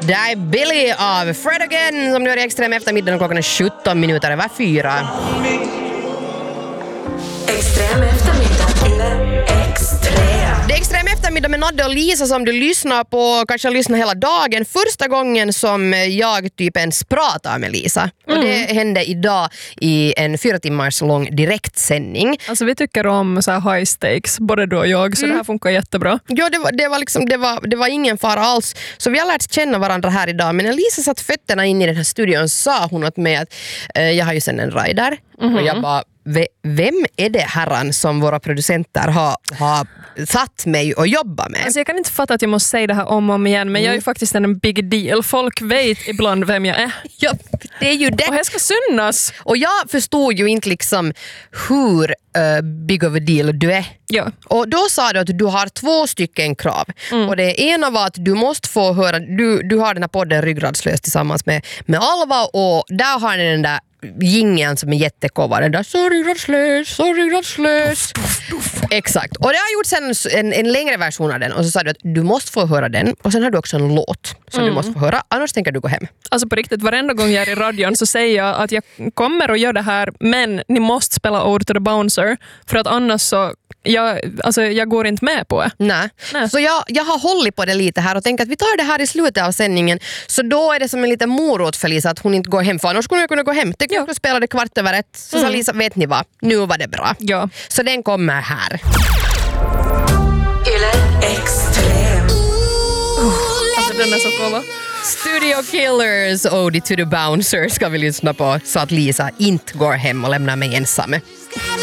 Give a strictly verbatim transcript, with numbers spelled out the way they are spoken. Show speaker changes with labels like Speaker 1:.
Speaker 1: Det är Billy av Fred Again som nu är i Extrem eftermiddag och klockan är sjutton minuter över fyra.
Speaker 2: Extrem eftermiddag eller extrem.
Speaker 1: Det är Extrem eftermiddag med Nadde och Lisa som du lyssnar på, kanske lyssnar hela dagen. Första gången som jag typ ens pratar med Lisa. Mm. Och det hände idag i en fyra timmars lång direktsändning.
Speaker 3: Alltså vi tycker om så här high stakes, både du och jag, så mm. det här funkar jättebra.
Speaker 1: Ja, det var, det var liksom, det var, det var ingen fara alls. Så vi har lärt känna varandra här idag. Men när Lisa satt fötterna in i den här studion sa hon åt mig att eh, jag har ju sen en rider. Mm-hmm. Och jag bara, vem är det herran som våra producenter har, har satt mig och jobba med?
Speaker 3: Alltså jag kan inte fatta att jag måste säga det här om och om igen, men mm. jag är ju faktiskt en big deal. Folk vet ibland vem jag är.
Speaker 1: Ja, det är ju det.
Speaker 3: Och jag ska synnas.
Speaker 1: Och jag förstod ju inte liksom hur uh, big of a deal du är.
Speaker 3: Ja.
Speaker 1: Och då sa du att du har två stycken krav. Mm. Och det ena var att du måste få höra, du, du har den här podden Ryggradslös tillsammans med, med Alva, och där har ni den där jingeln som är jättekovar. Den där så ryggradslös, så ryggradslös. Exakt. Och det har gjort sen en, en längre version av den. Och så sa du att du måste få höra den. Och sen har du också en låt som mm. du måste få höra. Annars tänker du gå hem.
Speaker 3: Alltså på riktigt, varenda gång jag är i radion så säger jag att jag kommer att göra det här, men ni måste spela Ode to the Bouncer. För att annars så jag, alltså jag går inte med på det.
Speaker 1: Nej. Nej. Så jag, jag har hållit på det lite här och tänkt att vi tar det här i slutet av sändningen. Så då är det som en liten morot för Lisa att hon inte går hem. För annars skulle jag kunna gå hem. Det kunde spela det kvart över ett. Så mm. sa Lisa, vet ni vad? Nu var det bra.
Speaker 3: Ja.
Speaker 1: Så den kommer här.
Speaker 2: Yle Extrem.
Speaker 3: Uh, alltså den är så cool.
Speaker 1: Studio Killers, Ode to the Bouncer ska vi lyssna på så att Lisa inte går hem och lämnar mig ensam.